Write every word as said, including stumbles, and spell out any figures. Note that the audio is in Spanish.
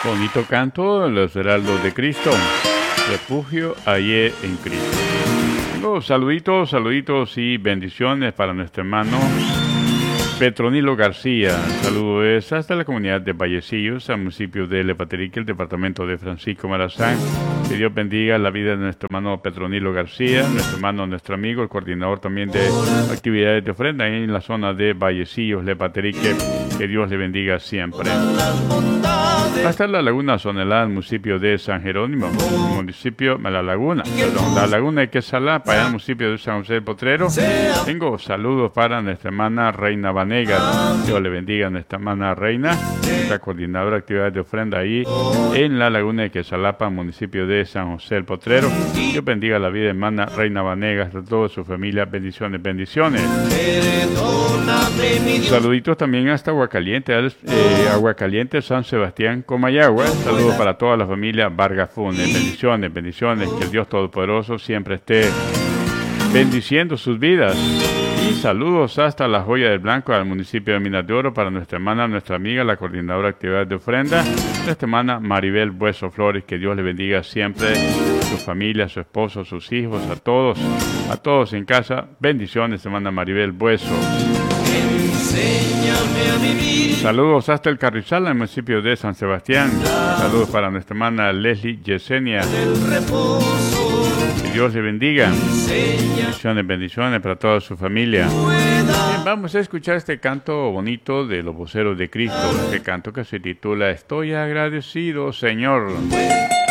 Bonito canto, los heraldos de Cristo, refugio hallé en Cristo. Tengo saluditos, saluditos y bendiciones para nuestro hermano Petronilo García. Saludos hasta la comunidad de Vallecillos, al municipio de Lepaterique, el departamento de Francisco Morazán. Que Dios bendiga la vida de nuestro hermano Petronilo García, nuestro hermano, nuestro amigo, el coordinador también de actividades de ofrenda ahí en la zona de Vallecillos, Lepaterique. Que Dios le bendiga siempre. Hasta la Laguna Sonelá, el municipio de San Jerónimo, municipio de La Laguna, perdón, la Laguna de Quesalá, para el municipio de San José del Potrero. Tengo saludos para nuestra hermana Reina Vanegas. Dios le bendiga a nuestra hermana Reina, nuestra coordinadora de actividades de ofrenda ahí en la Laguna de Quesalapa, municipio de San José del Potrero. Dios bendiga la vida de hermana Reina Vanegas, de toda su familia. Bendiciones, bendiciones. Saluditos también hasta Aguacaliente, eh, Aguacaliente, San Sebastián, Comayagua. Saludos para toda la familia Vargas Funes. Bendiciones, bendiciones. Que el Dios Todopoderoso siempre esté bendiciendo sus vidas. Y saludos hasta La Joya del Blanco, al municipio de Minas de Oro, para nuestra hermana, nuestra amiga, la coordinadora de actividades de ofrenda, nuestra hermana Maribel Bueso Flores. Que Dios le bendiga siempre, su familia, su esposo, sus hijos, a todos, a todos en casa. Bendiciones, hermana Maribel Bueso. Saludos hasta el Carrizal, en el municipio de San Sebastián. Saludos para nuestra hermana Leslie Yesenia. Que Dios le bendiga. Bendiciones, bendiciones para toda su familia. Bien, vamos a escuchar este canto bonito de los voceros de Cristo. Este canto que se titula Estoy agradecido, Señor.